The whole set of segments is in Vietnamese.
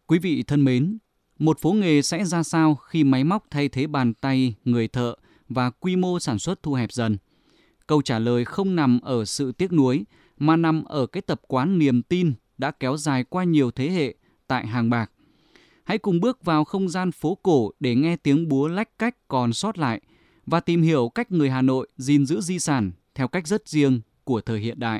Quý vị thân mến, một phố nghề sẽ ra sao khi máy móc thay thế bàn tay người thợ và quy mô sản xuất thu hẹp dần? Câu trả lời không nằm ở sự tiếc nuối, mà nằm ở cái tập quán niềm tin đã kéo dài qua nhiều thế hệ tại Hàng Bạc. Hãy cùng bước vào không gian phố cổ để nghe tiếng búa lách cách còn sót lại và tìm hiểu cách người Hà Nội gìn giữ di sản theo cách rất riêng của thời hiện đại.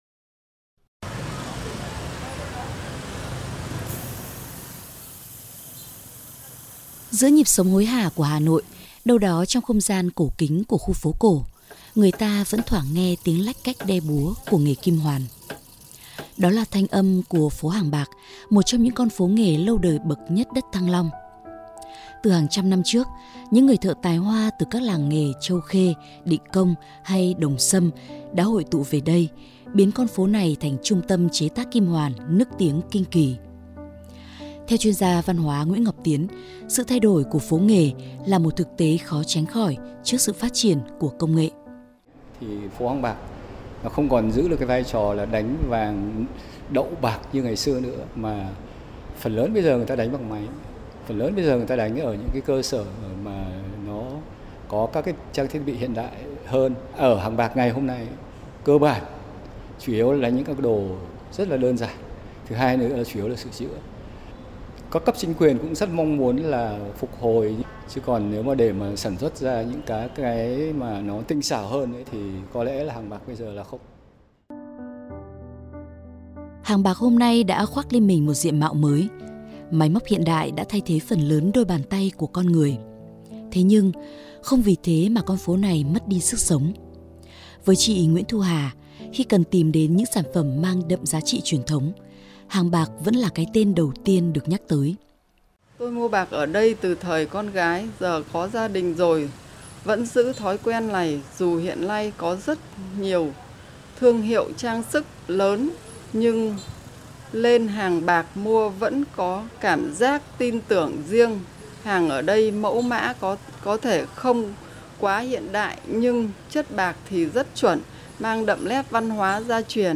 Giữa nhịp sống hối hả của Hà Nội, đâu đó trong không gian cổ kính của khu phố cổ, người ta vẫn thoảng nghe tiếng lách cách đe búa của nghề kim hoàn. Đó là thanh âm của phố Hàng Bạc, một trong những con phố nghề lâu đời bậc nhất đất Thăng Long. Từ hàng trăm năm trước, những người thợ tài hoa từ các làng nghề Châu Khê, Định Công hay Đồng Sâm đã hội tụ về đây, biến con phố này thành trung tâm chế tác kim hoàn nức tiếng kinh kỳ. Theo chuyên gia văn hóa Nguyễn Ngọc Tiến, sự thay đổi của phố nghề là một thực tế khó tránh khỏi trước sự phát triển của công nghệ. Thì phố Hàng Bạc nó không còn giữ được cái vai trò là đánh vàng đậu bạc như ngày xưa nữa, mà phần lớn bây giờ người ta đánh bằng máy, phần lớn bây giờ người ta đánh ở những cái cơ sở mà nó có các cái trang thiết bị hiện đại hơn. Ở Hàng Bạc ngày hôm nay cơ bản chủ yếu là đánh những các đồ rất là đơn giản. Thứ hai nữa là chủ yếu là sửa chữa. Các cấp chính quyền cũng rất mong muốn là phục hồi, chứ còn nếu mà để mà sản xuất ra những cái mà nó tinh xảo hơn ấy, thì có lẽ là Hàng Bạc bây giờ là không. Hàng Bạc hôm nay đã khoác lên mình một diện mạo mới. Máy móc hiện đại đã thay thế phần lớn đôi bàn tay của con người. Thế nhưng, không vì thế mà con phố này mất đi sức sống. Với chị Nguyễn Thu Hà, khi cần tìm đến những sản phẩm mang đậm giá trị truyền thống, Hàng Bạc vẫn là cái tên đầu tiên được nhắc tới. Tôi mua bạc ở đây từ thời con gái, giờ có gia đình rồi, vẫn giữ thói quen này dù hiện nay có rất nhiều thương hiệu trang sức lớn, nhưng lên Hàng Bạc mua vẫn có cảm giác tin tưởng riêng. Hàng ở đây mẫu mã có thể không quá hiện đại, nhưng chất bạc thì rất chuẩn, mang đậm nét văn hóa gia truyền.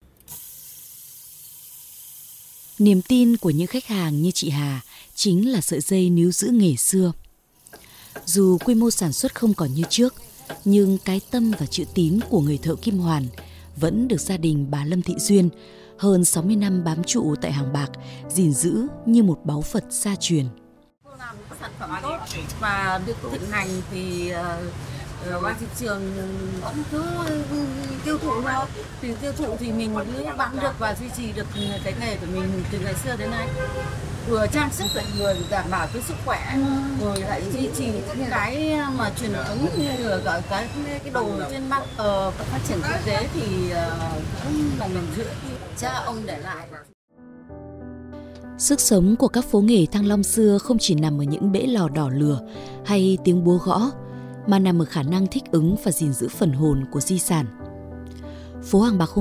Niềm tin của những khách hàng như chị Hà chính là sợi dây níu giữ nghề xưa. Dù quy mô sản xuất không còn như trước, nhưng cái tâm và chữ tín của người thợ kim hoàn vẫn được gia đình bà Lâm Thị Duyên, hơn 60 năm bám trụ tại Hàng Bạc, gìn giữ như một báu Phật gia truyền. Làm sản phẩm tốt và được thịnh hành thì ngoài thị trường vẫn cứ tiêu thụ thôi. Thì tiêu thụ thì mình cứ bán được và duy trì được cái nghề của mình từ ngày xưa đến nay. Vừa trang sức lại vừa đảm bảo cái sức khỏe, rồi lại duy trì những cái mà truyền thống như là cái đồ trên mắt. Phát triển kinh tế thì cũng là mình giữ cha ông để lại. Sức sống của các phố nghề Thăng Long xưa không chỉ nằm ở những bể lò đỏ lửa hay tiếng búa gõ, mà nằm ở khả năng thích ứng và gìn giữ phần hồn của di sản. Phố Hàng Bạc